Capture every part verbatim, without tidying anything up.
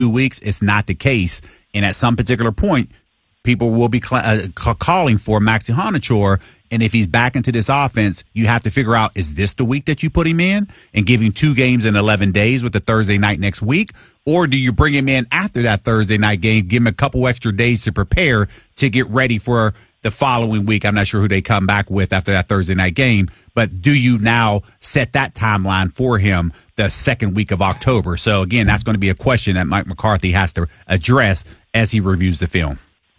two weeks, it's not the case. And at some particular point, people will be cl- uh, ca- calling for Maxi Honachor. And if he's back into this offense, you have to figure out, is this the week that you put him in and give him two games in eleven days with the Thursday night next week? Or do you bring him in after that Thursday night game, give him a couple extra days to prepare to get ready for the following week? I'm not sure who they come back with after that Thursday night game, but do you now set that timeline for him the second week of October? So, again, that's going to be a question that Mike McCarthy has to address as he reviews the film.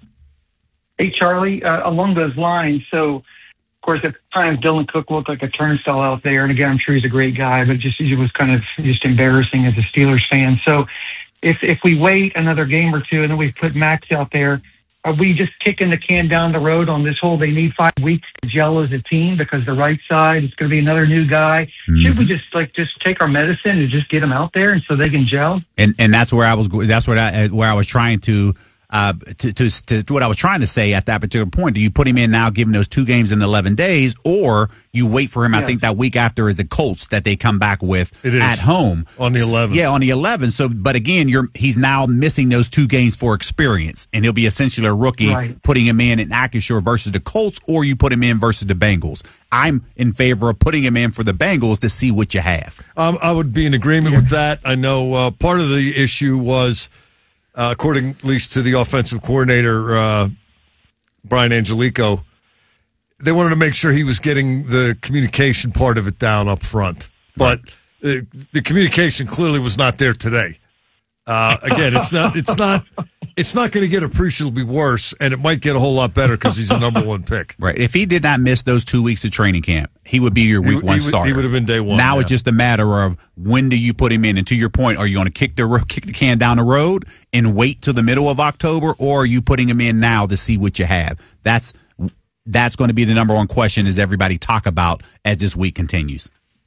Hey, Charlie, uh, along those lines, so, of course, at times Dylan Cook looked like a turnstile out there, and again, I'm sure he's a great guy, but just it was kind of just embarrassing as a Steelers fan. So if if we wait another game or two and then we put Max out there, are we just kicking the can down the road on this whole they need five weeks to gel as a team because the right side is going to be another new guy? Mm-hmm. Should we just like just take our medicine and just get them out there and so they can gel? And and that's where I was that's where I where I was trying to uh to, to to what I was trying to say at that particular point. Do you put him in now, give him those two games in eleven days, or you wait for him? Yeah. I think that week after is the Colts that they come back with at home on the eleventh. Yeah, on the eleventh. So, but again, you're he's now missing those two games for experience, and he'll be essentially a rookie. Right. Putting him in in Acrisure versus the Colts, or you put him in versus the Bengals. I'm in favor of putting him in for the Bengals to see what you have. Um, I would be in agreement yeah. with that. I know uh, part of the issue was, uh, according at least to the offensive coordinator, uh, Brian Angelico, they wanted to make sure he was getting the communication part of it down up front. But right. uh, the communication clearly was not there today. Uh, again, it's not it's not it's not going to get appreciably worse, and it might get a whole lot better because he's a number one pick. Right. If he did not miss those two weeks of training camp, he would be your week he, one he starter. Would, he would have been day one. Now yeah. it's just a matter of when do you put him in. And to your point, are you going to kick the kick the can down the road and wait till the middle of October, or are you putting him in now to see what you have? That's that's going to be the number one question as everybody talk about as this week continues.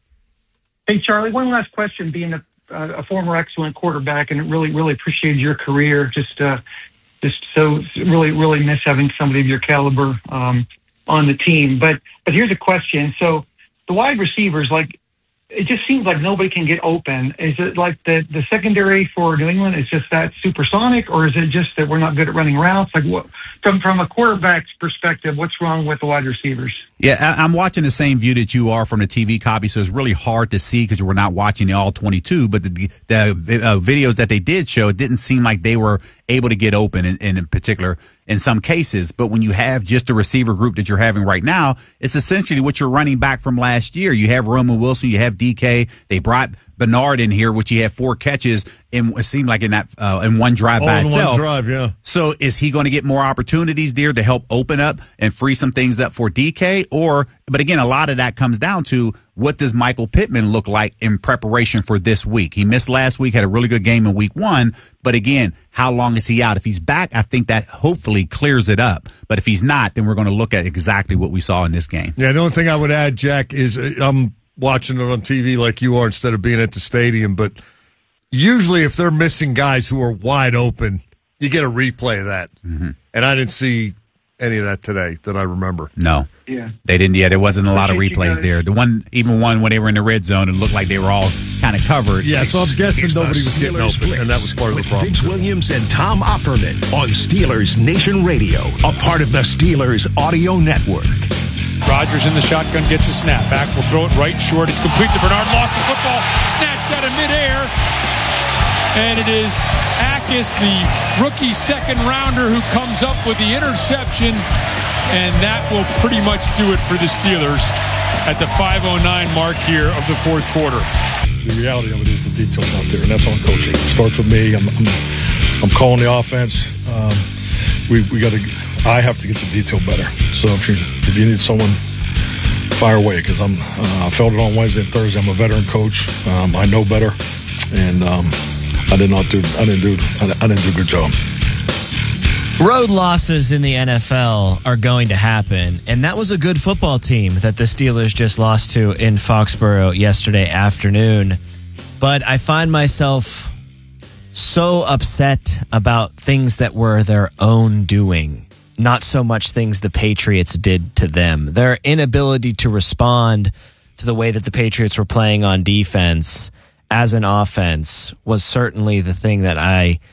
Hey, Charlie, one last question. Being a, uh, a former excellent quarterback and really, really appreciated your career. Just, uh, just so really, really miss having somebody of your caliber um, on the team. But, but here's a question. So the wide receivers, like, it just seems like nobody can get open. Is it like the, the secondary for New England is just that supersonic, or is it just that we're not good at running routes? Like, what, from from a quarterback's perspective, what's wrong with the wide receivers? Yeah, I, I'm watching the same view that you are from the T V copy, so it's really hard to see because we're not watching the all twenty-two. But the, the uh, videos that they did show, it didn't seem like they were able to get open in, in particular in some cases. But when you have just a receiver group that you're having right now, it's essentially what you're running back from last year. You have Roman Wilson, you have D K. They brought Bernard in here, which he had four catches in, it seemed like in that uh, in one drive oh, by in itself. One drive, yeah. So is he going to get more opportunities there to help open up and free some things up for D K? Or, but again, a lot of that comes down to what does Michael Pittman look like in preparation for this week? He missed last week, had a really good game in week one. But again, how long is he out? If he's back, I think that hopefully clears it up. But if he's not, then we're going to look at exactly what we saw in this game. Yeah, the only thing I would add, Jack, is I'm watching it on T V like you are instead of being at the stadium. But usually if they're missing guys who are wide open, you get a replay of that. Mm-hmm. And I didn't see any of that today that I remember. No. Yeah. They didn't yet. There wasn't a lot of replays there. The one, even one when they were in the red zone, it looked like they were all kind of covered. Yeah, so I'm guessing it's nobody was getting open, and that was part of the problem. Vince Williams and Tom Opperman on Steelers Nation Radio, a part of the Steelers Audio Network. Rodgers in the shotgun, gets a snap. Back will throw it right short. It's complete to Bernard. Lost the football. Snatched out of midair. And it is Akis, the rookie second rounder, who comes up with the interception. And that will pretty much do it for the Steelers at the five oh nine mark here of the fourth quarter. The reality of it is the details out there, and that's on coaching. It starts with me. I'm, I'm, I'm calling the offense. Um, we we got to. I have to get the detail better. So if you if you need someone, fire away, because I'm. Uh, I felt it on Wednesday and Thursday. I'm a veteran coach. Um, I know better, and um, I did not do. I didn't do. I, I didn't do a good job. Road losses in the N F L are going to happen, and that was a good football team that the Steelers just lost to in Foxborough yesterday afternoon. But I find myself so upset about things that were their own doing, not so much things the Patriots did to them. Their inability to respond to the way that the Patriots were playing on defense as an offense was certainly the thing that I –